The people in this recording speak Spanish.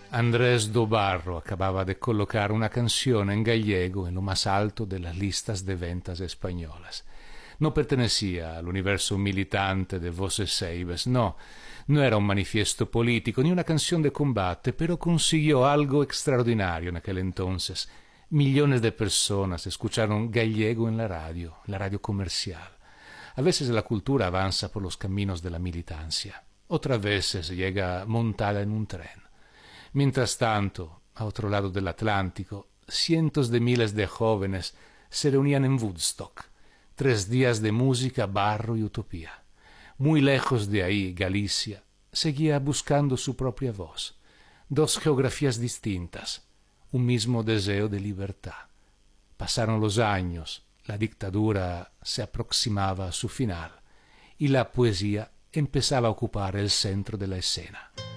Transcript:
Andrés do Barro acababa de colocar una canción en gallego en lo más alto de las listas de ventas españolas. No pertenecía al universo militante de Voces Seibes, no era un manifiesto político ni una canción de combate, pero consiguió algo extraordinario en aquel entonces. Millones de personas escucharon gallego en la radio comercial. A veces la cultura avanza por los caminos de la militancia, otras veces llega montada en un tren. Mientras tanto, a otro lado del Atlántico, cientos de miles de jóvenes se reunían en Woodstock. 3 días de música, barro y utopía. Muy lejos de ahí, Galicia seguía buscando su propia voz. 2 geografías distintas, un mismo deseo de libertad. Pasaron los años, la dictadura se aproximaba a su final y la poesía empezaba a ocupar el centro de la escena.